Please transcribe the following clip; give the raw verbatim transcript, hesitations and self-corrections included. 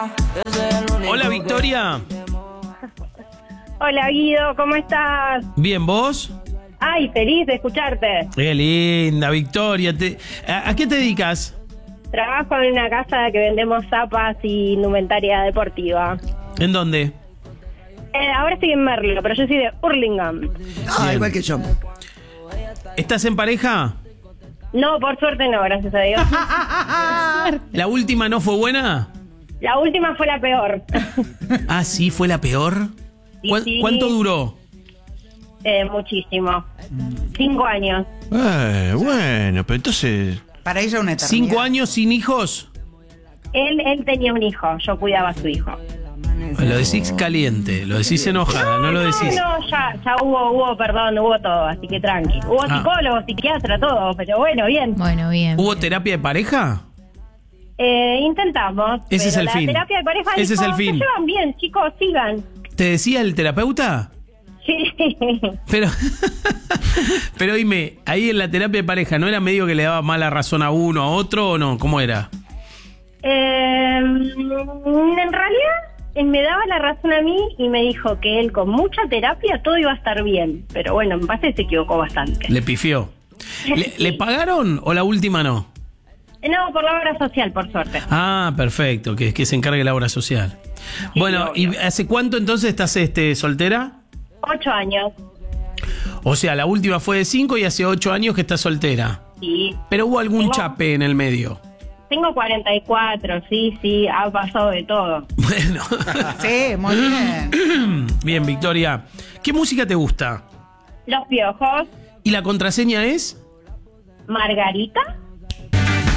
Hola, Victoria. Hola, Guido, ¿cómo estás? Bien, ¿vos? Ay, feliz de escucharte. Qué linda, Victoria. Te, ¿a, ¿A qué te dedicas? Trabajo en una casa que vendemos zapas y indumentaria deportiva. ¿En dónde? Eh, ahora estoy en Merlo, pero yo soy de Hurlingham. Ah, Bien. igual que yo. ¿Estás en pareja? No, por suerte no, gracias a Dios. ¿La última no fue buena? La última fue la peor. Ah, sí, fue la peor. Sí, ¿Cuán- sí. ¿Cuánto duró? Eh, muchísimo. Cinco años. Eh, bueno, pero entonces... Para ella una eternidad. ¿Cinco años sin hijos? Él, él tenía un hijo, yo cuidaba a su hijo. Lo decís caliente, lo decís enojada, no lo decís. No, no, ya, ya hubo, hubo, perdón, hubo todo, así que tranqui. Hubo Ah. psicólogo, psiquiatra, todo, pero bueno, bien. Bueno, bien. ¿Hubo terapia de pareja? Eh, intentamos. Ese es pero el la fin. terapia de pareja Ese es dijo, el fin. "Se llevan bien, chicos, sigan". ¿Te decía el terapeuta? Sí. Pero, pero dime, ahí en la terapia de pareja, ¿no era medio que le daba mala razón a uno, a otro o no? ¿Cómo era? Eh, en realidad, él me daba la razón a mí y me dijo que él con mucha terapia todo iba a estar bien. Pero bueno, en base se equivocó bastante. Le pifió. ¿Le, ¿Le pagaron o la última no? No, por la obra social, por suerte. Ah, perfecto, que, que se encargue la obra social. Sí, Bueno, obvio. ¿y hace cuánto entonces estás este, soltera? Ocho años. O sea, la última fue de cinco y hace ocho años que estás soltera. Sí. Pero hubo algún Tengo- chape en el medio. Tengo cuarenta y cuatro, sí, sí, ha pasado de todo. Bueno. Sí, muy bien. Bien, Victoria. ¿Qué música te gusta? Los Piojos, ¿Y la contraseña es? Margarita.